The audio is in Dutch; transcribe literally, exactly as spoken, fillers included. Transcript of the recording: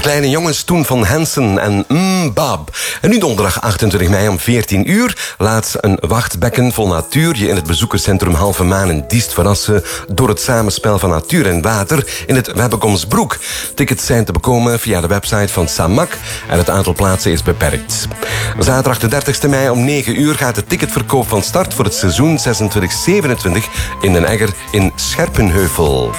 kleine jongens toen van Hansen en Mbab. En nu donderdag achtentwintig mei om veertien uur... laat een wachtbekken vol natuur je in het bezoekerscentrum Halve Maan in Diest verrassen... door het samenspel van natuur en water in het Webbekomsbroek. Tickets zijn te bekomen via de website van Samak en het aantal plaatsen is beperkt. Zaterdag de dertigste mei om negen uur gaat de ticketverkoop van start... voor het seizoen zesentwintig zevenentwintig in Den Egger in Scherpenheuvel.